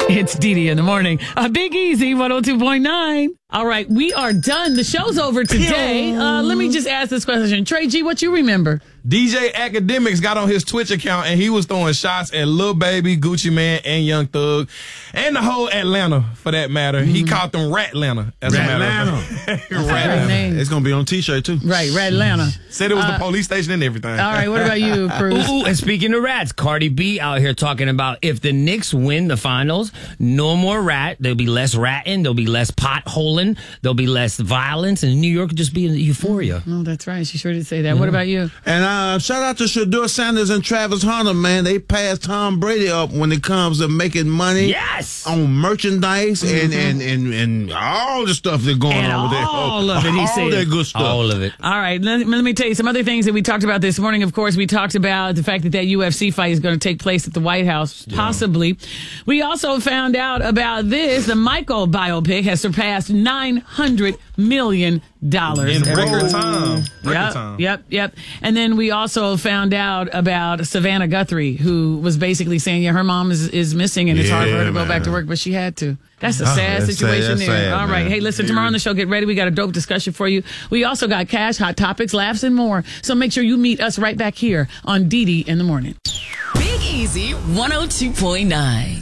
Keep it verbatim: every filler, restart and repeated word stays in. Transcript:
It's Dee Dee in the morning. A Big Easy one oh two point nine. All right, we are done. The show's over today. Uh, let me just ask this question. Trey G, what you remember? D J Academics got on his Twitch account and he was throwing shots at Lil Baby, Gucci Mane, and Young Thug, and the whole Atlanta for that matter. Mm-hmm. He called them Rat Atlanta. As Rat a matter Atlanta. Rat Atlanta. It's gonna be on a t-shirt too. Right, Rat Atlanta. Said it was uh, the police station and everything. All right, what about you, Cruz? Ooh, and speaking of rats, Cardi B out here talking about if the Knicks win the finals, no more rat. There'll be less ratting. There'll be less potholing. There'll be less violence, and New York will just be in euphoria. Oh, that's right. She sure did say that. Mm-hmm. What about you? And uh, shout out to Shedeur Sanders and Travis Hunter, man. They passed Tom Brady up when it comes to making money. Yes. On merchandise mm-hmm. and, and, and, and all the stuff that's going and on with that. All of it, he all said. All that good stuff. All of it. All right. Let, let me tell you some other things that we talked about this morning. Of course, we talked about the fact that that U F C fight is going to take place at the White House, possibly. Yeah. We also found out about this. The Michael biopic has surpassed nine hundred million dollars. In record time. Record yep, time. Yep, yep. And then we also found out about Savannah Guthrie, who was basically saying, yeah, her mom is, is missing and it's yeah, hard for her to man. go back to work, but she had to. That's a Oh, sad that's situation sad, there. sad, All right. man. Hey, listen, tomorrow on the show, get ready. We got a dope discussion for you. We also got cash, hot topics, laughs, and more. So make sure you meet us right back here on Dee Dee in the morning. Big Easy one oh two point nine.